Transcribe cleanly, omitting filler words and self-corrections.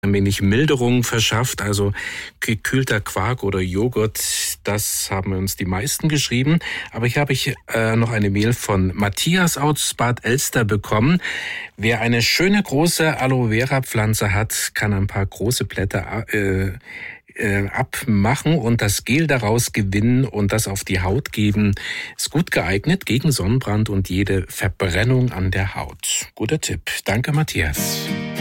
ein wenig Milderung verschafft. Also gekühlter Quark oder Joghurt, das haben uns die meisten geschrieben. Aber hier habe ich noch eine Mail von Matthias aus Bad Elster bekommen. Wer eine schöne große Aloe Vera Pflanze hat, kann ein paar große Blätter abmachen und das Gel daraus gewinnen und das auf die Haut geben. Ist gut geeignet gegen Sonnenbrand und jede Verbrennung an der Haut. Guter Tipp. Danke, Matthias.